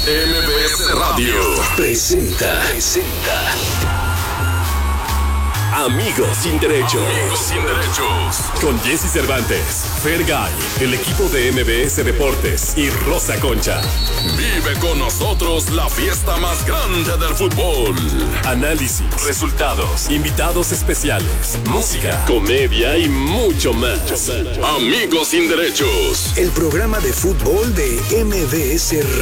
MBS Radio presenta Amigos sin Derechos. Amigos sin Derechos. Con Jesse Cervantes, Fergay, el equipo de MBS Deportes y Rosa Concha. Vive con nosotros la fiesta más grande del fútbol. Análisis, resultados, invitados especiales, música, comedia y mucho más. Amigos sin Derechos. El programa de fútbol de MBS